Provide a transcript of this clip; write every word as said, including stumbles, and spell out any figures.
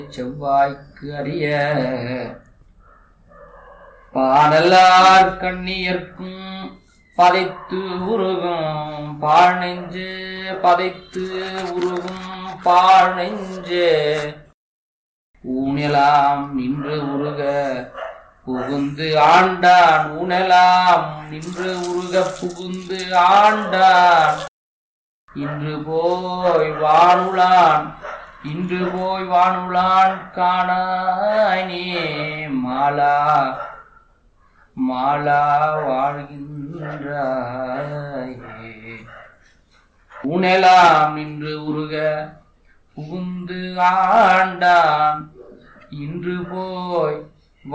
செவ்வாய்க்கு அறிய பாடலார் கண்ணியர்க்கும் பதைத்து உருகும் பாழ் நெஞ்சு பதைத்து உருகும் பாழ் நெஞ்சு ஊனெலாம் நின்று உருக புகுந்து ஆண்டான் ஊனெலாம் நின்று உருக புகுந்து ஆண்டான் இன்று போய் வானுளான் இன்று போய் வானுளான் காணாய் நீ மாலா மாலா வாழ்கின்றாயே ஊனெலாம் நின்று உருக புகுந்து ஆண்டான் இன்று போய்